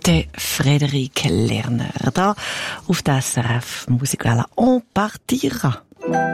Der Frédéric Lerner, da auf der SRF Musikwelle «On partira».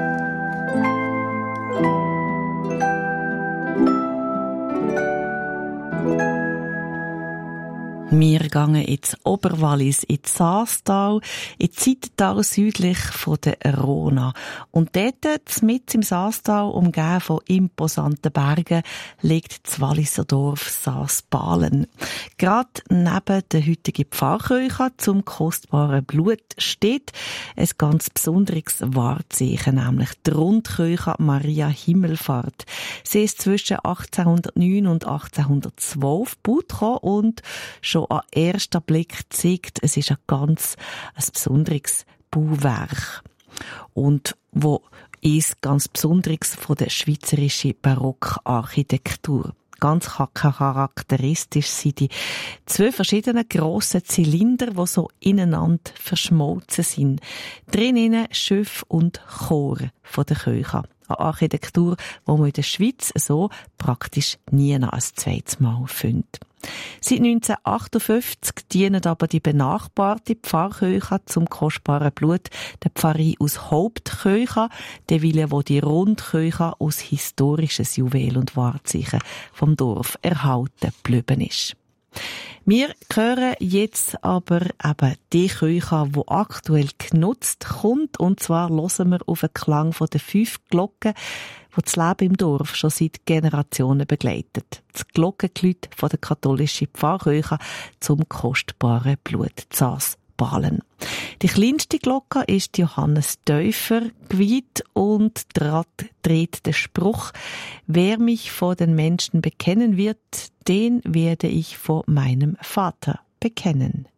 Wir gehen ins Oberwallis, ins Saastal, ins Zeitental südlich von der Rhona. Und dort, mitten im Saastal, umgeben von imposanten Bergen, liegt das Walliser Dorf Saas-Balen. Gerade neben der heutigen Pfarrkirche zum kostbaren Blut steht ein ganz besonderes Wahrzeichen, nämlich die Rundkirche Maria Himmelfahrt. Sie ist zwischen 1809 und 1812 gebaut und schon an ersten Blick zeigt, es ist ein besonderes Bauwerk. Und wo ist ganz Besonderes von der schweizerischen Barockarchitektur. Ganz charakteristisch sind die 2 verschiedenen grossen Zylinder, die so ineinander verschmolzen sind. Drinnen Schiff und Chor von der Kirche. Eine Architektur, die man in der Schweiz so praktisch nie ein zweites Mal findet. Seit 1958 dienen aber die benachbarte Pfarrkirche zum kostbaren Blut der Pfarrei aus Hauptkirche, derweil wo die Rundkirche aus historisches Juwel und Wahrzeichen vom Dorf erhalten geblieben ist. Wir hören jetzt aber eben die Kirche, die aktuell genutzt kommt, und zwar hören wir auf den Klang von den 5 Glocken, die das Leben im Dorf schon seit Generationen begleitet. Das Glockengeläut von der katholischen Pfarrkirche zum kostbaren Blut Saas-Balen. Die kleinste Glocke ist Johannes Täufer geweiht und dreht den Spruch: Wer mich vor den Menschen bekennen wird, den werde ich vor meinem Vater bekennen.